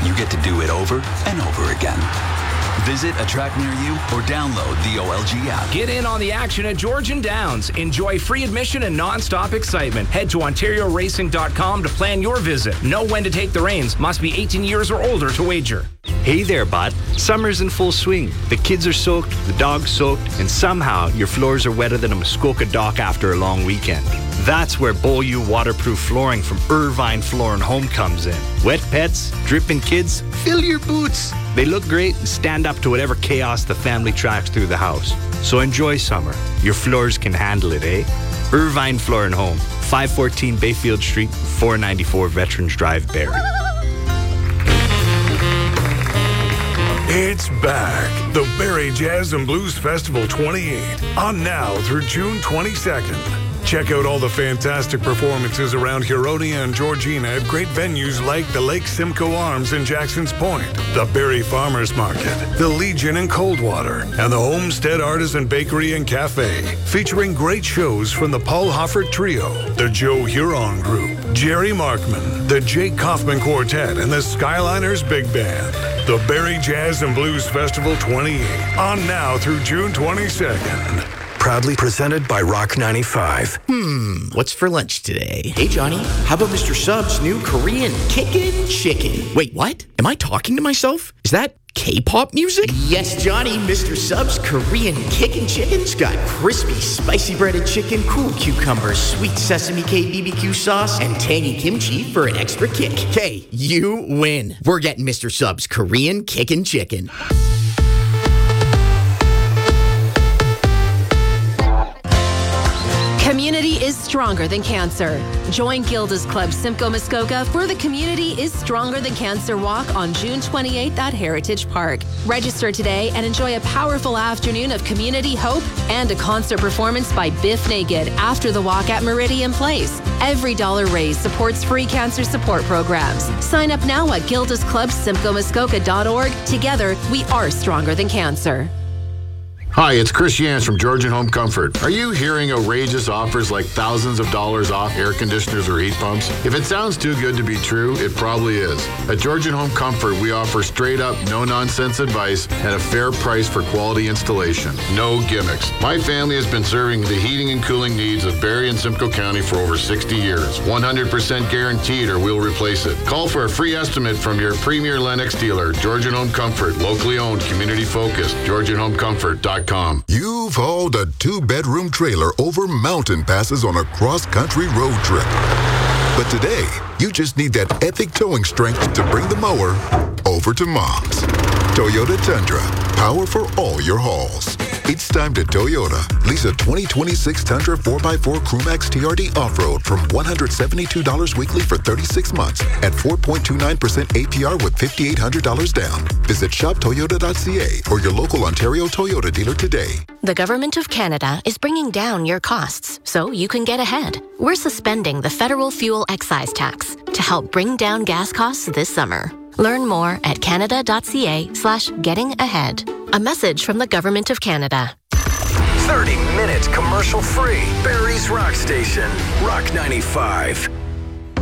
you get to do it over and over again. Visit a track near you or download the OLG app. Get in on the action at Georgian Downs. Enjoy free admission and non-stop excitement. Head to OntarioRacing.com to plan your visit. Know when to take the reins. Must be 18 years or older to wager. Hey there, bud. Summer's in full swing. The kids are soaked, the dog's soaked, and somehow your floors are wetter than a Muskoka dock after a long weekend. That's where Beaulieu waterproof flooring from Irvine Floor and Home comes in. Wet pets, dripping kids, fill your boots. They look great and stand up to whatever chaos the family tracks through the house. So enjoy summer. Your floors can handle it, eh? Irvine Floor and Home, 514 Bayfield Street, 494 Veterans Drive, Barrie. It's back. The Barrie Jazz and Blues Festival 28. On now through June 22nd. Check out all the fantastic performances around Huronia and Georgina at great venues like the Lake Simcoe Arms in Jackson's Point, the Barrie Farmers Market, the Legion in Coldwater, and the Homestead Artisan Bakery and Cafe, featuring great shows from the Paul Hoffert Trio, the Joe Huron Group, Jerry Markman, the Jake Kaufman Quartet, and the Skyliners Big Band. The Barrie Jazz and Blues Festival 28, on now through June 22nd. Proudly presented by Rock 95. What's for lunch today? Hey, Johnny, how about Mr. Sub's new Korean Kickin' Chicken? Wait, what? Am I talking to myself? Is that K-pop music? Yes, Johnny, Mr. Sub's Korean Kickin' Chicken's got crispy, spicy breaded chicken, cool cucumbers, sweet sesame BBQ sauce, and tangy kimchi for an extra kick. Hey, you win. We're getting Mr. Sub's Korean Kickin' Chicken. Community is stronger than cancer. Join Gilda's Club Simcoe Muskoka for the Community is Stronger Than Cancer Walk on June 28th at Heritage Park. Register today and enjoy a powerful afternoon of community hope and a concert performance by Biff Naked after the walk at Meridian Place. Every dollar raised supports free cancer support programs. Sign up now at gildasclubsimcoemuskoka.org. Together, we are stronger than cancer. Hi, it's Chris Yance from Georgian Home Comfort. Are you hearing outrageous offers like thousands of dollars off air conditioners or heat pumps? If it sounds too good to be true, it probably is. At Georgian Home Comfort, we offer straight up, no nonsense advice at a fair price for quality installation. No gimmicks. My family has been serving the heating and cooling needs of Barrie and Simcoe County for over 60 years. 100% guaranteed or we'll replace it. Call for a free estimate from your premier Lennox dealer, Georgian Home Comfort, locally owned, community focused, GeorgianHomeComfort.com. You've hauled a 2-bedroom trailer over mountain passes on a cross-country road trip. But today, you just need that epic towing strength to bring the mower over to Mom's. Toyota Tundra, power for all your hauls. It's time to Toyota. Lease a 2026 Tundra 4x4 Crewmax TRD Off-Road from $172 weekly for 36 months at 4.29% APR with $5,800 down. Visit shoptoyota.ca or your local Ontario Toyota dealer today. The Government of Canada is bringing down your costs so you can get ahead. We're suspending the federal fuel excise tax to help bring down gas costs this summer. Learn more at canada.ca/gettingahead. A message from the Government of Canada. 30 minutes commercial free. Barrie's Rock Station. Rock 95.